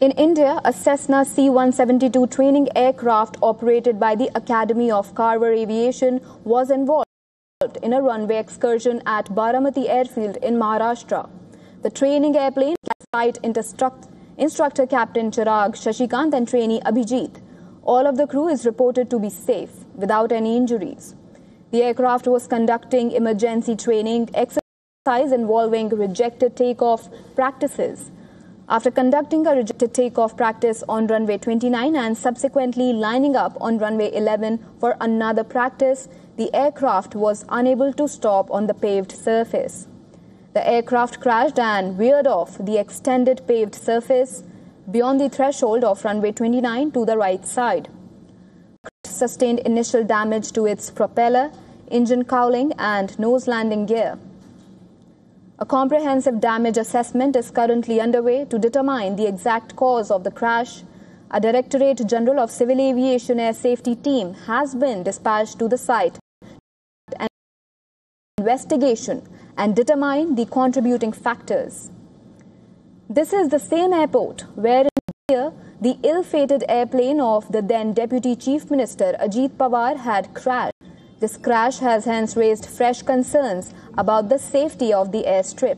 In India, a Cessna C-172 training aircraft operated by the Academy of Carver Aviation was involved in a runway excursion at Baramati Airfield in Maharashtra. The training airplane carried flight instructor Captain Chirag Shashikant and trainee Abhijit. All of the crew is reported to be safe, without any injuries. The aircraft was conducting emergency training exercise involving rejected takeoff practices. After conducting a rejected takeoff practice on runway 29 and subsequently lining up on runway 11 for another practice, the aircraft was unable to stop on the paved surface. The aircraft crashed and veered off the extended paved surface beyond the threshold of runway 29 to the right side. The craft sustained initial damage to its propeller, engine cowling and nose landing gear. A comprehensive damage assessment is currently underway to determine the exact cause of the crash. A Directorate General of Civil Aviation Air Safety team has been dispatched to the site and investigation and determine the contributing factors. This is the same airport where the ill-fated airplane of the then Deputy Chief Minister Ajit Pawar had crashed. This crash has hence raised fresh concerns about the safety of the airstrip.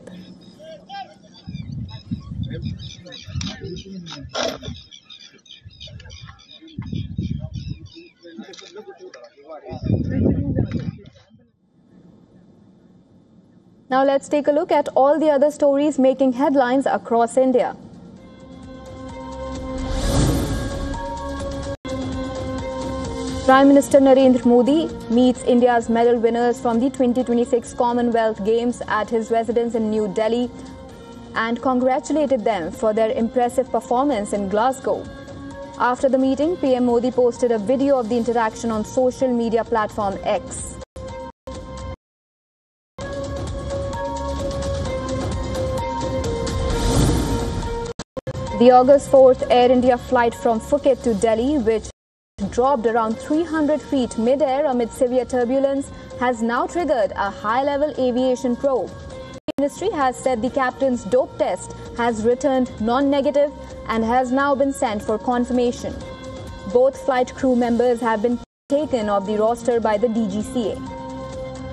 Now let's take a look at all the other stories making headlines across India. Prime Minister Narendra Modi meets India's medal winners from the 2026 Commonwealth Games at his residence in New Delhi and congratulated them for their impressive performance in Glasgow. After the meeting, PM Modi posted a video of the interaction on social media platform X. The August 4th Air India flight from Phuket to Delhi, which dropped around 300 feet mid-air amid severe turbulence, has now triggered a high-level aviation probe. The ministry has said the captain's dope test has returned non-negative and has now been sent for confirmation. Both flight crew members have been taken off the roster by the DGCA.